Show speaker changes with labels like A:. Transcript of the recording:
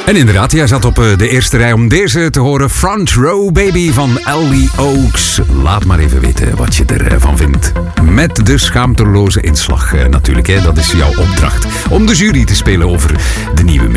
A: En inderdaad, jij zat op de eerste rij om deze te horen. Front Row Baby van Ellie Oaks. Laat maar even weten wat je ervan vindt. Met de schaamteloze inslag natuurlijk. Hè. Dat is jouw opdracht. Om de jury te spelen over de nieuwe muziek.